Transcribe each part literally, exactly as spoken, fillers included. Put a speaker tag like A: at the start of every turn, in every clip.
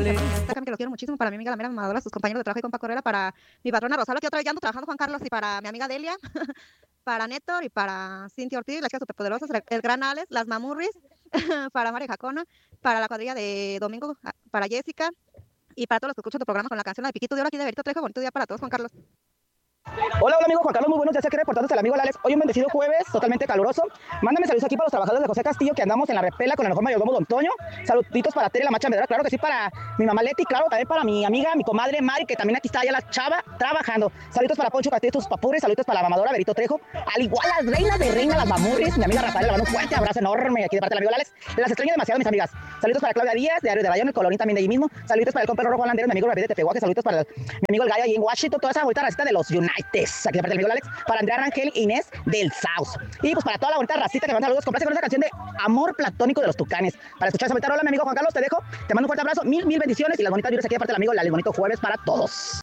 A: Destacan que lo quiero muchísimo para mi amiga la mera mamadora, sus compañeros de trabajo y compa Correra, para mi patrona Rosario, que otra vez ya ando trabajando Juan Carlos, y para mi amiga Delia, para Néctor y para Cintia Ortiz, las chicas superpoderosas, el el gran Alex, las mamurris, para María Jacona, para la cuadrilla de Domingo, ah, para Jessica y para todos los que escuchan tu programa con la canción de Piquito de Oro aquí de Berito Trejo. Bonito día para todos, Juan Carlos.
B: Hola, hola amigo Juan Carlos, muy buenos días, aquí reportándose el amigo Alex. Hoy un bendecido jueves, totalmente caluroso. Mándame saludos aquí para los trabajadores de José Castillo que andamos en la repela con el mejor mayordomo Don Toño. Saluditos para Tere la Macha Medera, claro que sí, para mi mamá Leti, claro, también para mi amiga, mi comadre Mari, que también aquí está ya la chava trabajando. Saluditos para Poncho Castillo, tus papurris, saluditos para la mamadora Berito Trejo. Al igual las reinas de reina, las mamurris, mi amiga Rafael, le mando un fuerte abrazo enorme aquí de parte del amigo Alex. Las extraño demasiado, mis amigas. Saluditos para Claudia Díaz, de Ario de Bayón, el Colorín también de allí mismo. Saluditos para el compa Rojo Holandero, mi amigo David de Tepehuaque. Saluditos para el, mi amigo El Gallo ahí en Washington, toda esa bonita racita de los Uniteds, aquí de parte del amigo Alex. Para Andrea Rangel, Inés del South. Y pues para toda la bonita racita que me manda saludos, complace con esa canción de Amor Platónico de los Tucanes. Para escuchar esa bonita rola, mi amigo Juan Carlos, te dejo. Te mando un fuerte abrazo, mil, mil bendiciones y las bonitas vibras aquí de parte del amigo Lali. Bonito jueves para todos.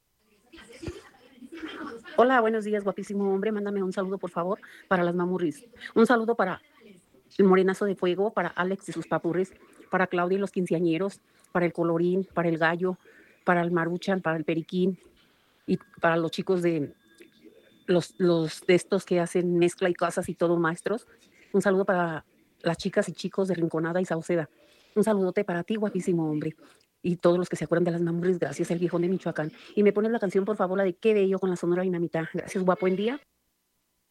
C: Hola, buenos días, guapísimo hombre. Mándame un saludo, por favor, para las mamurris. Un saludo para el morenazo de fuego, para Alex y sus papurris, para Claudia y los quinceañeros, para el Colorín, para el Gallo, para el Maruchan, para el Periquín y para los chicos de los, los de estos que hacen mezcla y casas y todo, maestros. Un saludo para las chicas y chicos de Rinconada y Sauceda. Un saludote para ti, guapísimo hombre. Y todos los que se acuerdan de las mamurris, gracias, el viejón de Michoacán. Y me pones la canción, por favor, la de Qué bello con la Sonora Dinamita. Gracias, guapo, buen día.